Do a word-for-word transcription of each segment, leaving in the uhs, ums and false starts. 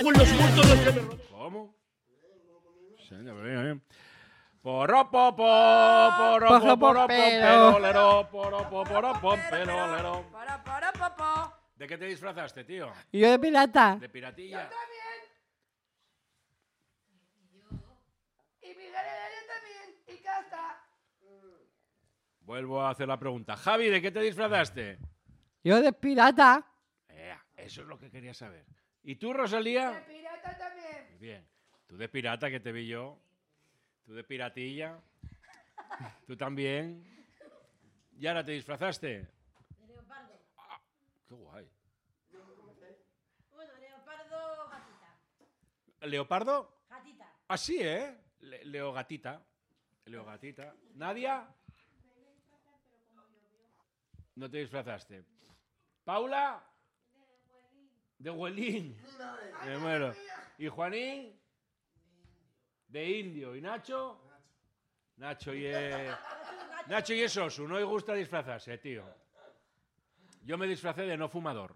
cago en los muertos los que me roban. ¿Cómo? Señor, bien, bien. Poropo, poropo, poropo, pelolero, poropo, poropo, pelolero. Para, para, papá. ¿De qué te disfrazaste, tío? ¿Y yo de pirata? ¿De piratilla? Y Miguel Heredia también. Y Casta. Vuelvo a hacer la pregunta. Javi, ¿de qué te disfrazaste? Yo de pirata. Eh, eso es lo que quería saber. ¿Y tú, Rosalía? De pirata también. Bien. Tú de pirata, que te vi yo. Tú de piratilla. Tú también. ¿Y ahora te disfrazaste? De leopardo. Ah, qué guay. Bueno, leopardo gatita. ¿Leopardo? Gatita. Así, ¿eh? Le Leogatita. Leogatita. ¿Nadia? No te disfrazaste. ¿Paula? De Huelín. Me muero. ¿Y Juanín? De indio. ¿Y Nacho? Nacho y es... Nacho y es Osu. No le gusta disfrazarse, tío. Yo me disfracé de no fumador.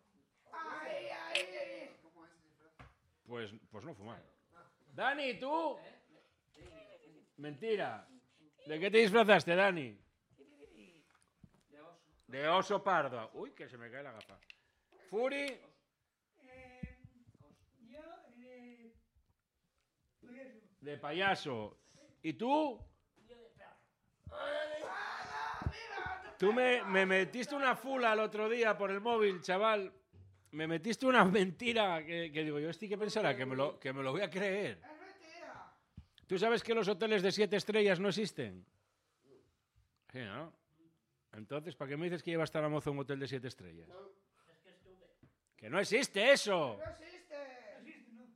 Pues, pues no fumar. Dani, ¿tú? Mentira. ¿De qué te disfrazaste, Dani? De oso pardo. Uy, que se me cae la gafa. Furi. De payaso. ¿Y tú? Tú me, me metiste una fula el otro día por el móvil, chaval. Me metiste una mentira que, que digo, yo estoy que pensará que me, lo, que me lo voy a creer. ¿Tú sabes que los hoteles de siete estrellas no existen? Sí, ¿no? Entonces, ¿para qué me dices que lleva a estar a mozo un hotel de siete estrellas? No, es que estuve. ¡Que no existe eso! No existe. No existe, no.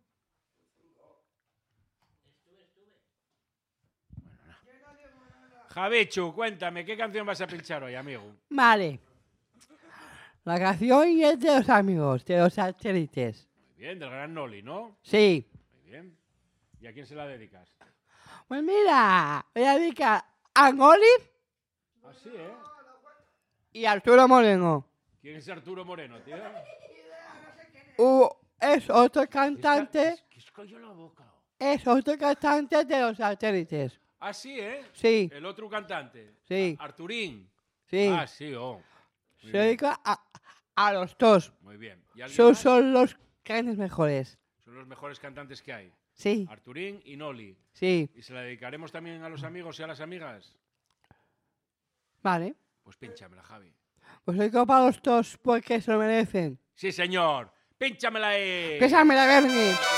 Estuve, estuve. Yo no digo nada. Javichu, cuéntame, ¿qué canción vas a pinchar hoy, amigo? Vale. La canción es de los amigos, de los satélites. Muy bien, del gran Noli, ¿no? Sí. Muy bien. ¿Y a quién se la dedicas? Pues mira, voy a dedicar a Goli Así, ¿eh? y a Arturo Moreno. ¿Quién es Arturo Moreno, tío? Uh, es otro cantante, ¿Qué es que yo la boca? es otro cantante de los satélites. Así, ¿eh? Sí, El otro cantante. Sí. A- Arturín. sí. Ah, sí, oh. Muy Se bien. dedica a, a los dos. Muy bien. ¿Y alguien Son, más? son los grandes mejores. Son los mejores cantantes que hay. Sí, Arturín y Noli. sí. ¿Y se la dedicaremos también a los amigos y a las amigas? Vale. Pues pínchamela, Javi. Pues dedico para los dos porque se lo merecen. Sí, señor. Pínchamela ahí. Pésame la Bernie.